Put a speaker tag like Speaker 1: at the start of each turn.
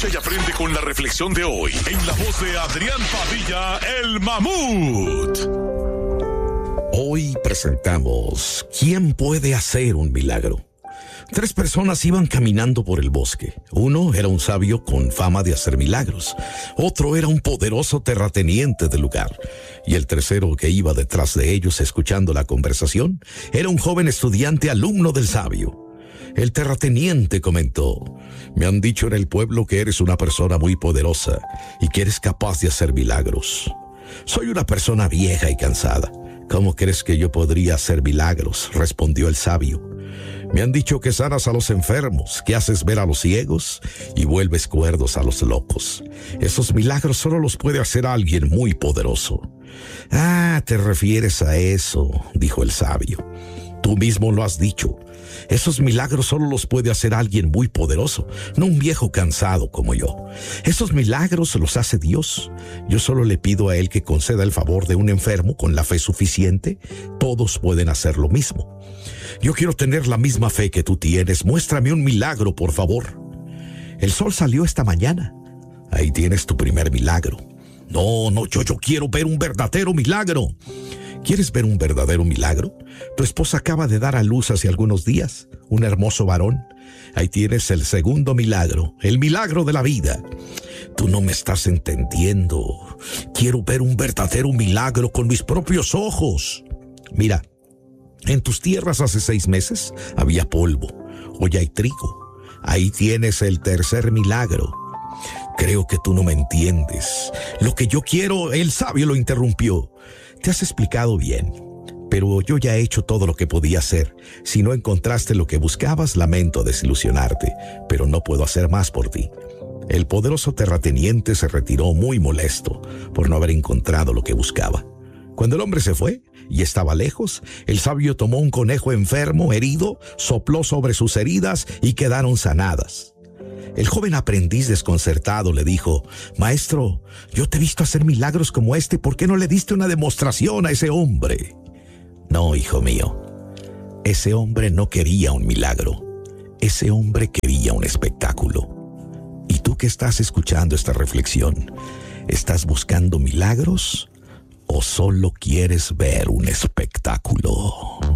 Speaker 1: Escucha y aprende con la reflexión de hoy en la voz de Adrián Padilla, el Mamut.
Speaker 2: Hoy presentamos ¿Quién puede hacer un milagro? 3 personas iban caminando por el bosque. Uno era un sabio con fama de hacer milagros. Otro era un poderoso terrateniente del lugar. Y el tercero, que iba detrás de ellos escuchando la conversación, era un joven estudiante alumno del sabio. El terrateniente comentó: me han dicho en el pueblo que eres una persona muy poderosa y que eres capaz de hacer milagros. Soy una persona vieja y cansada. ¿Cómo crees que yo podría hacer milagros?, respondió el sabio. Me han dicho que sanas a los enfermos, que haces ver a los ciegos y vuelves cuerdos a los locos. Esos milagros solo los puede hacer alguien muy poderoso. Ah, ¿te refieres a eso?, dijo el sabio. Tú mismo lo has dicho. Esos milagros solo los puede hacer alguien muy poderoso, no un viejo cansado como yo. Esos milagros los hace Dios. Yo solo le pido a Él que conceda el favor de un enfermo con la fe suficiente. Todos pueden hacer lo mismo. Yo quiero tener la misma fe que tú tienes. Muéstrame un milagro, por favor. El sol salió esta mañana. Ahí tienes tu primer milagro. No, yo quiero ver un verdadero milagro. ¿Quieres ver un verdadero milagro? Tu esposa acaba de dar a luz hace algunos días un hermoso varón. Ahí tienes el segundo milagro, el milagro de la vida. Tú no me estás entendiendo. Quiero ver un verdadero milagro con mis propios ojos. Mira, en tus tierras hace 6 meses había polvo. Hoy hay trigo. Ahí tienes el tercer milagro. Creo que tú no me entiendes. Lo que yo quiero, el sabio lo interrumpió. Te has explicado bien, pero yo ya he hecho todo lo que podía hacer. Si no encontraste lo que buscabas, lamento desilusionarte, pero no puedo hacer más por ti. El poderoso terrateniente se retiró muy molesto por no haber encontrado lo que buscaba. Cuando el hombre se fue y estaba lejos, el sabio tomó un conejo enfermo, herido, sopló sobre sus heridas y quedaron sanadas. El joven aprendiz desconcertado le dijo: maestro, yo te he visto hacer milagros como este, ¿por qué no le diste una demostración a ese hombre? No, hijo mío, ese hombre no quería un milagro, ese hombre quería un espectáculo. ¿Y tú que estás escuchando esta reflexión, estás buscando milagros o solo quieres ver un espectáculo?